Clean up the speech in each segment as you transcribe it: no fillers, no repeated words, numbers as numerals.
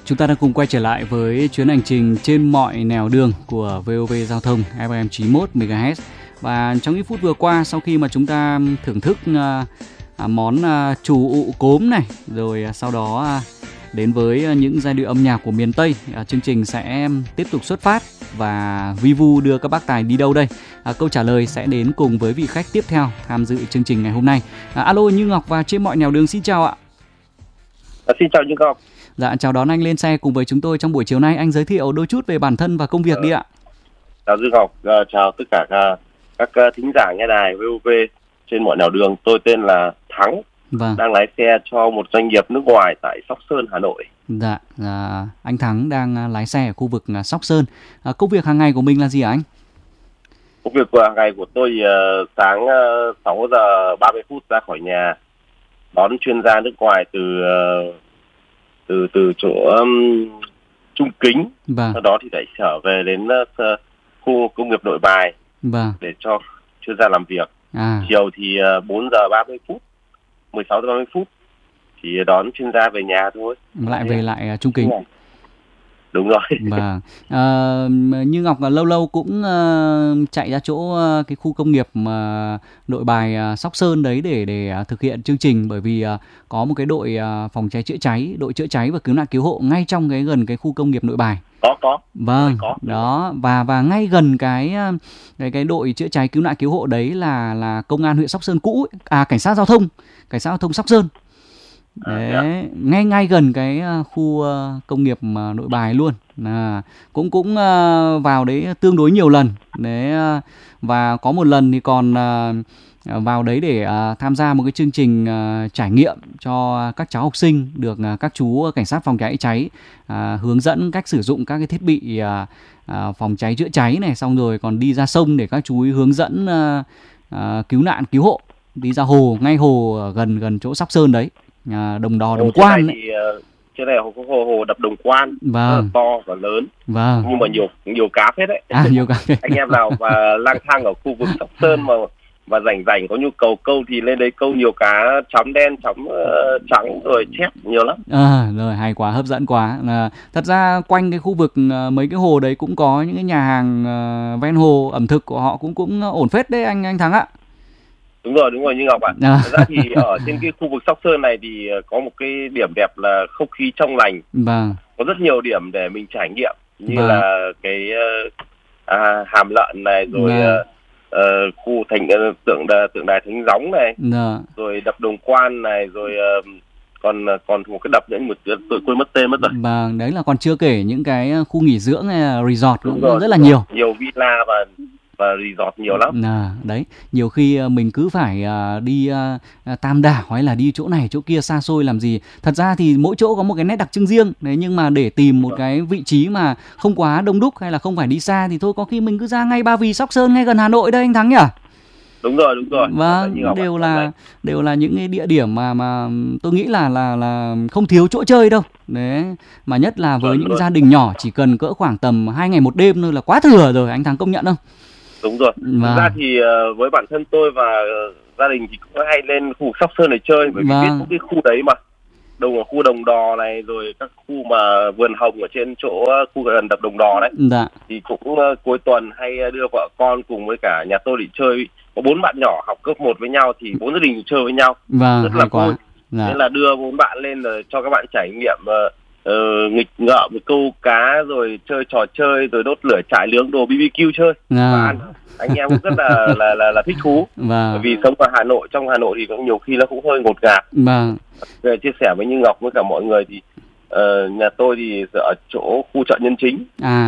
Chúng ta đang cùng quay trở lại với chuyến hành trình trên mọi nẻo đường của VOV Giao thông FM 91 MHz. Và trong những phút vừa qua, sau khi mà chúng ta thưởng thức món trù ụ cốm này, rồi sau đó đến với những giai điệu âm nhạc của miền Tây, chương trình sẽ tiếp tục xuất phát và vi vu đưa các bác tài đi đâu đây? Câu trả lời sẽ đến cùng với vị khách tiếp theo tham dự chương trình ngày hôm nay. Alo, Như Ngọc và trên mọi nẻo đường, xin chào ạ. Xin chào Như Ngọc. Dạ, chào đón anh lên xe cùng với chúng tôi trong buổi chiều nay. Anh giới thiệu đôi chút về bản thân và công việc đi ạ. Chào Dương Ngọc, chào tất cả các thính giả nghe đài VOV trên mọi nẻo đường. Tôi tên là Thắng, đang lái xe cho một doanh nghiệp nước ngoài tại Sóc Sơn, Hà Nội. Dạ, anh Thắng đang lái xe ở khu vực Sóc Sơn. Công việc hàng ngày của mình là gì hả anh? Công việc hàng ngày của tôi sáng 6 giờ 30 phút ra khỏi nhà, đón chuyên gia nước ngoài từ chỗ Trung Kính, sau đó thì lại trở về đến khu công nghiệp Nội Bài để cho chuyên gia làm việc. Chiều thì 4 giờ 30 phút, 16 giờ 30 phút thì đón chuyên gia về nhà thôi. Lại về lại Trung Kính. Đúng rồi. Như Ngọc lâu lâu cũng chạy ra chỗ cái khu công nghiệp Nội Bài Sóc Sơn đấy để thực hiện chương trình, bởi vì có một cái đội phòng cháy chữa cháy, đội chữa cháy và cứu nạn cứu hộ ngay trong gần cái khu công nghiệp Nội Bài. Có. Đó, và ngay gần cái đội chữa cháy cứu nạn cứu hộ đấy là công an huyện Sóc Sơn cũ, cảnh sát giao thông Sóc Sơn. Đấy, ngay gần cái khu công nghiệp Nội Bài luôn. Cũng vào đấy tương đối nhiều lần đấy, và có một lần thì còn vào đấy để tham gia một cái chương trình trải nghiệm cho các cháu học sinh, được các chú cảnh sát phòng cháy cháy hướng dẫn cách sử dụng các cái thiết bị phòng cháy chữa cháy này, xong rồi còn đi ra sông để các chú hướng dẫn cứu nạn cứu hộ, đi ra hồ, ngay hồ gần chỗ Sóc Sơn đấy. Đồng Đò, Đồng Quan ấy. Trên này có hồ đập Đồng Quan, rất là to và lớn, nhưng mà nhiều cá phết đấy. Nhiều cá phết. Anh em nào mà lang thang ở khu vực Sóc Sơn mà rảnh có nhu cầu câu thì lên đấy câu nhiều cá chấm đen, chấm trắng rồi chép nhiều lắm. Rồi, hay quá, hấp dẫn quá. Thật ra quanh cái khu vực mấy cái hồ đấy cũng có những cái nhà hàng ven hồ, ẩm thực của họ cũng ổn phết đấy anh Thắng ạ. Đúng rồi Như Ngọc ạ. Thật ra thì ở trên cái khu vực Sóc Sơn này thì có một cái điểm đẹp là không khí trong lành. Có rất nhiều điểm để mình trải nghiệm, như là cái Hàm Lợn này, rồi khu tượng đài Thánh Gióng này, rồi đập Đồng Quan này, rồi còn một cái đập nữa tôi quên mất tên mất rồi. Đấy là còn chưa kể những cái khu nghỉ dưỡng hay resort cũng rất là nhiều villa và resort nhiều lắm. Đấy, nhiều khi mình cứ phải đi Tam Đảo hay là đi chỗ này chỗ kia xa xôi làm gì. Thật ra thì mỗi chỗ có một cái nét đặc trưng riêng đấy, nhưng mà để tìm một cái vị trí mà không quá đông đúc hay là không phải đi xa thì thôi, có khi mình cứ ra ngay Ba Vì, Sóc Sơn, ngay gần Hà Nội đây anh Thắng nhỉ? Đúng rồi. Vâng, đều là những cái địa điểm mà tôi nghĩ là không thiếu chỗ chơi đâu. Đấy, mà nhất là với những gia đình nhỏ chỉ cần cỡ khoảng tầm 2 ngày 1 đêm thôi là quá thừa rồi, anh Thắng công nhận không? Đúng rồi. Thực ra thì với bản thân tôi và gia đình thì cũng hay lên khu Sóc Sơn để chơi, bởi vì biết cái khu đấy mà khu Đồng Đò này, rồi các khu mà vườn hồng ở trên chỗ khu gần đập Đồng Đò đấy, thì cũng cuối tuần hay đưa vợ con cùng với cả nhà tôi đi chơi. Có 4 bạn nhỏ học cấp 1 với nhau thì 4 gia đình chơi với nhau, rất là vui. Nên là đưa 4 bạn lên rồi cho các bạn trải nghiệm nghịch ngợm, câu cá, rồi chơi trò chơi, rồi đốt lửa trại nướng đồ BBQ chơi và ăn. Anh em cũng rất là thích thú. Bởi vì sống ở Hà Nội, trong Hà Nội thì cũng nhiều khi nó cũng hơi ngột ngạt. Về chia sẻ với Như Ngọc với cả mọi người thì nhà tôi thì ở chỗ khu chợ Nhân Chính.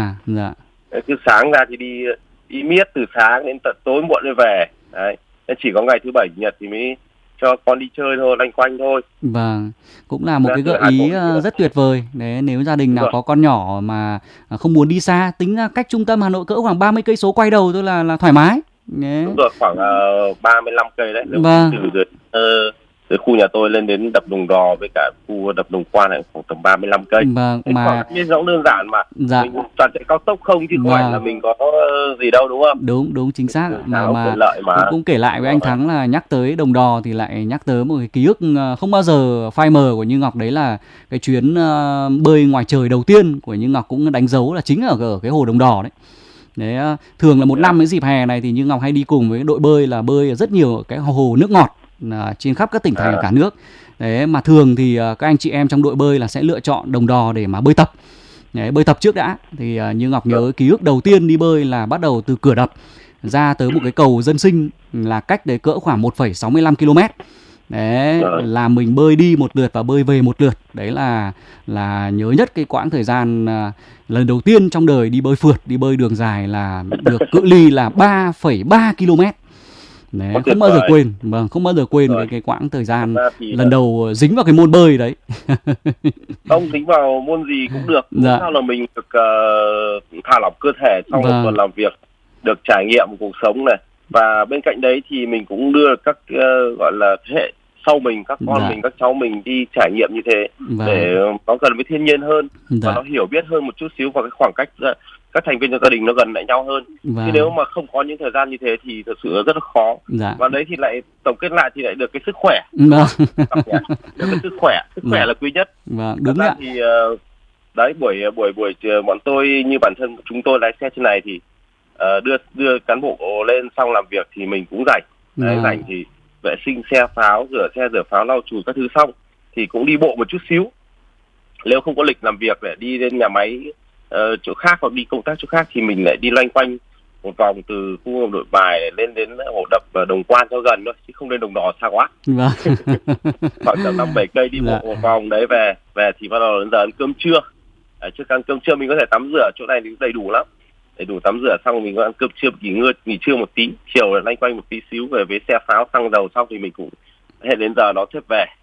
Cứ sáng ra thì đi miết từ sáng đến tận tối muộn mới về. Đấy. Nên chỉ có ngày thứ Bảy, Chủ nhật thì mới cho con đi chơi thôi, loanh quanh thôi. Cũng là một cái gợi ý rất tuyệt vời. Đấy, nếu gia đình nào có con nhỏ mà không muốn đi xa, tính ra cách trung tâm Hà Nội cỡ khoảng 30 cây số quay đầu thôi là thoải mái. Đúng rồi, khoảng 35 cây đấy. từ khu nhà tôi lên đến đập Đồng Đò với cả khu đập Đồng Quan này khoảng tầm 35 cây. Mà biết nó đơn giản mà. Dạ. Mình toàn chạy cao tốc không chứ không phải là mình có gì đâu, đúng không? Đúng chính xác. Mà cũng kể lại với anh Thắng là nhắc tới Đồng Đò thì lại nhắc tới một cái ký ức không bao giờ phai mờ của Như Ngọc, đấy là cái chuyến bơi ngoài trời đầu tiên của Như Ngọc cũng đánh dấu là chính ở cái hồ Đồng Đò đấy. Đấy, thường là một năm cái dịp hè này thì Như Ngọc hay đi cùng với đội bơi là bơi ở rất nhiều cái hồ nước ngọt trên khắp các tỉnh thành ở cả nước. Đấy, mà thường thì các anh chị em trong đội bơi là sẽ lựa chọn Đồng Đò để mà bơi tập. Đấy, bơi tập trước đã. Thì Như Ngọc nhớ ký ức đầu tiên đi bơi là bắt đầu từ cửa đập ra tới một cái cầu dân sinh là cách đấy cỡ khoảng 1,65 km. Đấy, là mình bơi đi một lượt và bơi về một lượt. Đấy là nhớ nhất cái quãng thời gian lần đầu tiên trong đời đi bơi phượt, đi bơi đường dài là được cự ly là 3,3 km. Đấy, không bao giờ quên, không bao giờ quên cái quãng thời gian lần đầu dính vào cái môn bơi đấy. Không dính vào môn gì cũng được, sao là mình được thả lỏng cơ thể sau một tuần làm việc, được trải nghiệm cuộc sống này, và bên cạnh đấy thì mình cũng đưa các gọi là thế hệ sau mình, các con mình, các cháu mình đi trải nghiệm như thế để nó gần với thiên nhiên hơn và nó hiểu biết hơn một chút xíu, và cái khoảng cách các thành viên trong gia đình nó gần lại nhau hơn. Chứ nếu mà không có những thời gian như thế thì thật sự rất là khó. Và đấy thì lại tổng kết lại thì lại được cái sức khỏe. Được cái sức khỏe là quý nhất. Đúng ạ. Thì đấy, buổi bọn tôi như bản thân chúng tôi lái xe trên này thì đưa cán bộ lên xong làm việc thì mình cũng rảnh. Rảnh thì vệ sinh xe pháo, rửa pháo, lau chùi các thứ xong thì cũng đi bộ một chút xíu. Nếu không có lịch làm việc để đi đến nhà máy chỗ khác hoặc đi công tác chỗ khác thì mình lại đi loanh quanh một vòng từ khu Nội Bài lên đến hồ đập Đồng Quan cho gần thôi, chứ không lên Đồng Đò xa quá. Khoảng tầm 5-7 cây đi bộ một vòng đấy, về thì bắt đầu đến giờ ăn cơm trưa. Trước ăn cơm trưa mình có thể tắm rửa, chỗ này thì đầy đủ lắm, đầy đủ tắm rửa xong mình có ăn cơm trưa, nghỉ trưa một tí, chiều loanh quanh một tí xíu về với xe pháo xăng dầu xong thì mình cũng hết đến giờ nó xếp về.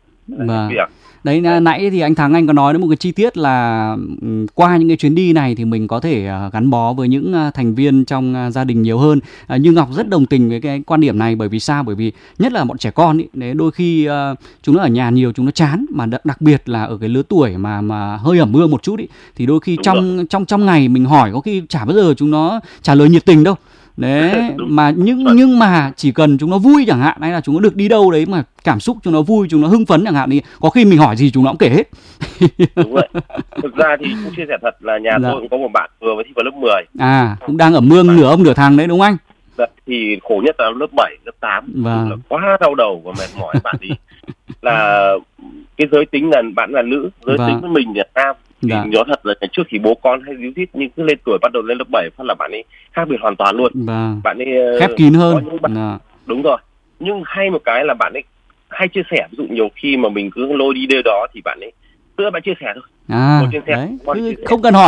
Đấy, nãy thì anh Thắng anh có nói đến một cái chi tiết là qua những cái chuyến đi này thì mình có thể gắn bó với những thành viên trong gia đình nhiều hơn. Như Ngọc rất đồng tình với cái quan điểm này, bởi vì sao? Bởi vì nhất là bọn trẻ con ý, đấy, đôi khi chúng nó ở nhà nhiều chúng nó chán, mà đặc biệt là ở cái lứa tuổi mà hơi ẩm ương một chút ý, thì đôi khi trong ngày mình hỏi có khi chả bao giờ chúng nó trả lời nhiệt tình đâu. Đấy, mà nhưng mà chỉ cần chúng nó vui chẳng hạn, hay là chúng nó được đi đâu đấy mà cảm xúc chúng nó vui, chúng nó hưng phấn chẳng hạn, thì có khi mình hỏi gì chúng nó cũng kể hết. Đúng vậy. Thực ra thì cũng chia sẻ thật là nhà tôi cũng có một bạn vừa mới thi vào lớp 10. Cũng đang ở mương nửa ông nửa thằng đấy đúng không anh? Thì khổ nhất là lớp 7, lớp 8 là quá đau đầu và mệt mỏi. Bạn ấy là cái giới tính là bạn là nữ, giới tính với mình là nam. Vì nói thật là trước thì bố con hay díu dít, nhưng cứ lên tuổi bắt đầu lên lớp 7 phát là bạn ấy khác biệt hoàn toàn luôn. Bạn ấy khép kín hơn. Đúng rồi. Nhưng hay một cái là bạn ấy hay chia sẻ, ví dụ nhiều khi mà mình cứ lôi đi đâu đó thì bạn ấy tự bạn chia sẻ thôi. Ngồi trên xe, không cần hỏi